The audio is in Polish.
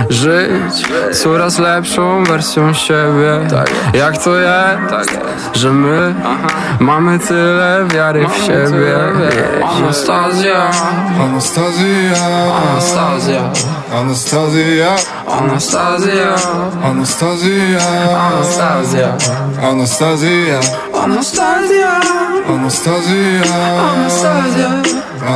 żyć coraz lepszą wersją siebie. Jak to jest, że my mamy tyle wiary w siebie. Anastazja, Anastazja, Anastazja, Anastazja, Anastazja, Anastazja, Anastazja, Anastazja, Anastazja, Anastazja, Anastazja.